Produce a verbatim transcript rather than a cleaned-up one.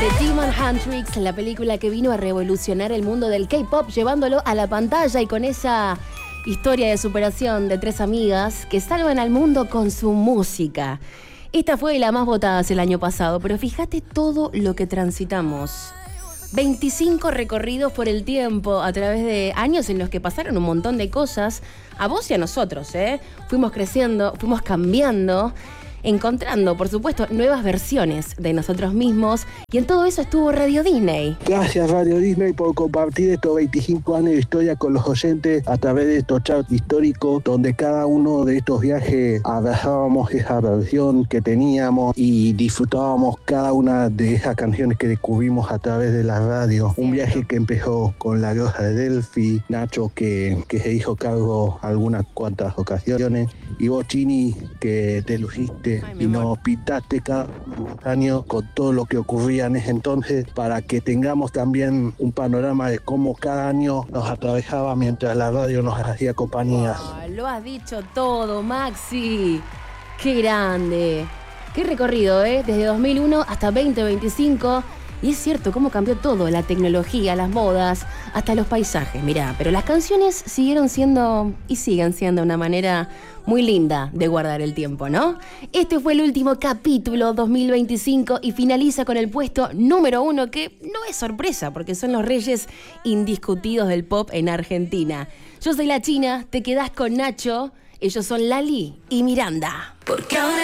Demon Huntrix, la película que vino a revolucionar el mundo del K-pop llevándolo a la pantalla y con esa historia de superación de tres amigas que salvan al mundo con su música. Esta fue la más votada el año pasado, pero fíjate todo lo que transitamos. veinticinco recorridos por el tiempo a través de años en los que pasaron un montón de cosas, a vos y a nosotros, ¿eh? Fuimos creciendo, fuimos cambiando, encontrando, por supuesto, nuevas versiones de nosotros mismos, y en todo eso estuvo Radio Disney. Gracias Radio Disney por compartir estos veinticinco años de historia con los oyentes a través de estos charts históricos, donde cada uno de estos viajes abrazábamos esa versión que teníamos y disfrutábamos cada una de esas canciones que descubrimos a través de la radio. Un viaje que empezó con La Diosa de Delphi, Nacho que, que se hizo cargo algunas cuantas ocasiones, y vos, Chini, que te luciste y nos pintaste cada año con todo lo que ocurría en ese entonces, para que tengamos también un panorama de cómo cada año nos atravesaba mientras la radio nos hacía compañía. Oh, lo has dicho todo, Maxi. Qué grande. Qué recorrido, ¿eh? Desde dos mil uno hasta veinte veinticinco. Y es cierto cómo cambió todo, la tecnología, las modas, hasta los paisajes. Mirá, pero las canciones siguieron siendo y siguen siendo una manera muy linda de guardar el tiempo, ¿no? Este fue el último capítulo dos mil veinticinco y finaliza con el puesto número uno, que no es sorpresa porque son los reyes indiscutidos del pop en Argentina. Yo soy la China, te quedás con Nacho, ellos son Lali y Miranda. Porque ahora